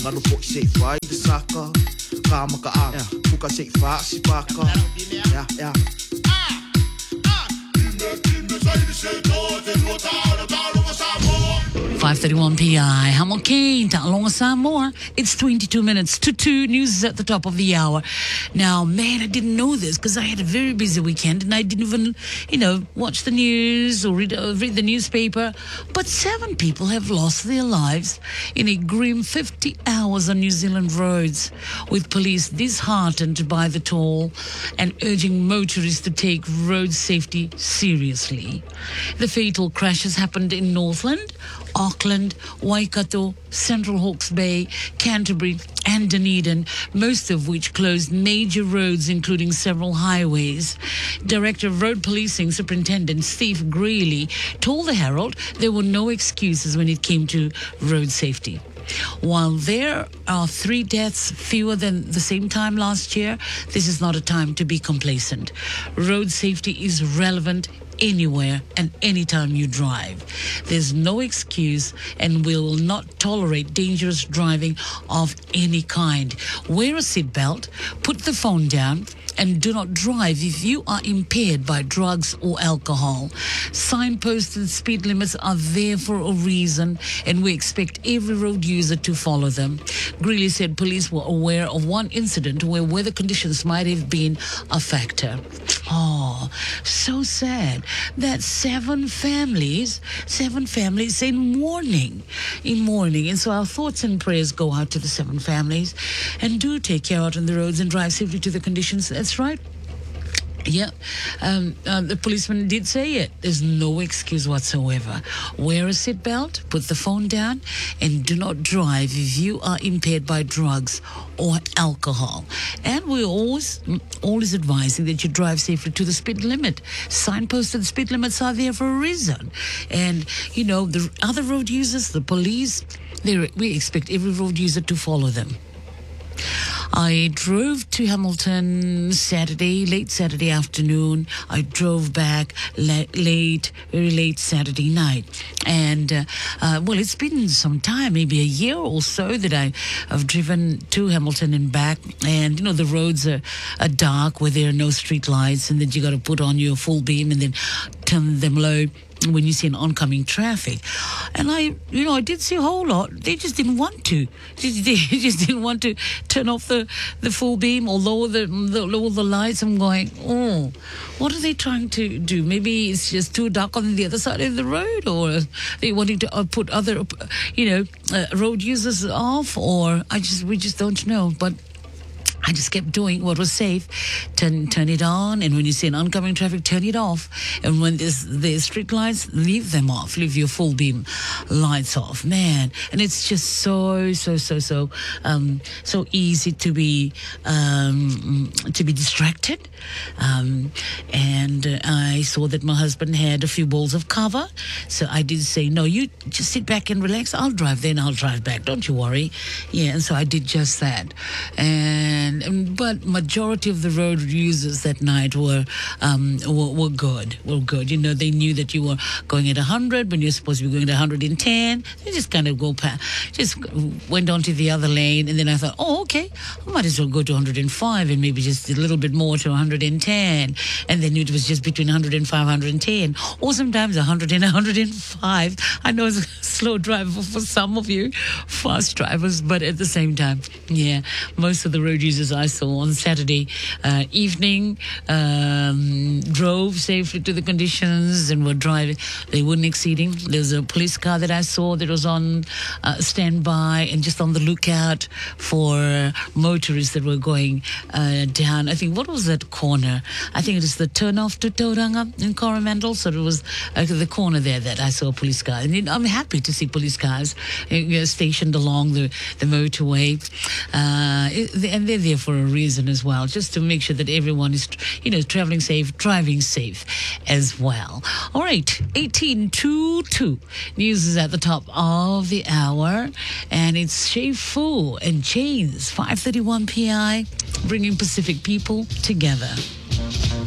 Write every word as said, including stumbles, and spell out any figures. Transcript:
Ngano po se fai de saka. Kama ka a. Puka se fa si paka. Ja, ja. five thirty-one P I, Hamel Kane, Talonga Samoa. It's twenty-two minutes to two. News is at the top of the hour. Now, man, I didn't know this because I had a very busy weekend and I didn't even, you know, watch the news or read, uh, read the newspaper. But seven people have lost their lives in a grim fifty hours on New Zealand roads, with police disheartened by the toll and urging motorists to take road safety seriously. The fatal crashes happened in Northland, Auckland, Waikato, Central Hawke's Bay, Canterbury and Dunedin, most of which closed major roads including several highways. Director of Road Policing Superintendent Steve Greeley told the Herald there were no excuses when it came to road safety. While there are three deaths fewer than the same time last year, this is not a time to be complacent. Road safety is relevant anywhere and anytime you drive. There's no excuse, and we will not tolerate dangerous driving of any kind. Wear a seatbelt, put the phone down, and do not drive if you are impaired by drugs or alcohol. Signposted speed limits are there for a reason, and we expect every road user to follow them. Greeley said police were aware of one incident where weather conditions might have been a factor. Oh, so sad that seven families, seven families in mourning, in mourning. And so our thoughts and prayers go out to the seven families, and do take care out on the roads and drive safely to the conditions. That's right. Yeah, um, uh, the policeman did say it. There's no excuse whatsoever. Wear a seatbelt, put the phone down, and do not drive if you are impaired by drugs or alcohol. And we're always, always advising that you drive safely to the speed limit. Signposted speed limits are there for a reason. And, you know, the other road users, the police, we expect every road user to follow them. I drove to Hamilton Saturday, late Saturday afternoon. I drove back la- late, very late Saturday night. And, uh, uh, well, it's been some time, maybe a year or so that I have driven to Hamilton and back. And, you know, the roads are, are dark where there are no street lights, and then you got to put on your full beam and then turn them low when you see an oncoming traffic. And I, you know, I did see a whole lot. They just didn't want to. They just didn't want to turn off the, the full beam or lower the, the lower the lights. I'm going, oh, what are they trying to do? Maybe it's just too dark on the other side of the road, or they wanting to uh, put other, you know, uh, road users off, or I just we just don't know. But I just kept doing what was safe. Turn turn it on, and when you see an oncoming traffic, turn it off. And when there's there's street lights, leave them off. Leave your full beam lights off, man. And it's just so so so so um, so easy to be um, to be distracted. Um, and uh, I saw that my husband had a few balls of cover, so I did say, no, you just sit back and relax. I'll drive, then I'll drive back. Don't you worry. Yeah, and so I did just that. And And, but majority of the road users that night were, um, were were good. Were good. You know, they knew that you were going at one hundred when you're supposed to be going at one hundred ten. They just kind of go past, just went on to the other lane, and then I thought, oh, okay, I might as well go to one hundred five and maybe just a little bit more to one hundred ten, and then it was just between one hundred five, one hundred ten, or sometimes one hundred and one hundred five. I know it's a slow driver for some of you, fast drivers, but at the same time, yeah, most of the road users I saw on Saturday uh, evening um, drove safely to the conditions and were driving. They weren't exceeding. There's a police car that I saw that was on uh, standby and just on the lookout for motorists that were going uh, down. I think, what was that corner? I think it is the turn off to Tauranga in Coromandel. So it was uh, the corner there that I saw a police car. And it, I'm happy to see police cars uh, you know, stationed along the, the motorway. Uh, it, and they're there for a reason as well, just to make sure that everyone is, you know, traveling safe, driving safe as well. All right, eighteen to two. News is at the top of the hour, and it's Shay Fu and Chains, five thirty-one P I, bringing Pacific people together.